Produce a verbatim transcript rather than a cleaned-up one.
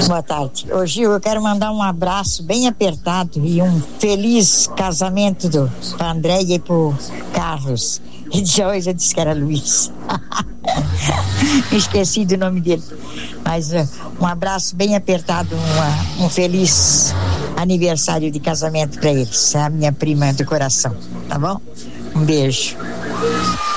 Boa tarde. Ô Gil, eu quero mandar um abraço bem apertado e um feliz casamento do, pra Andréia e pro Carlos. E de hoje eu disse que era Luiz. Esqueci do nome dele. Mas uh, um abraço bem apertado, uma, um feliz aniversário de casamento pra eles. É a minha prima do coração, tá bom? Um beijo.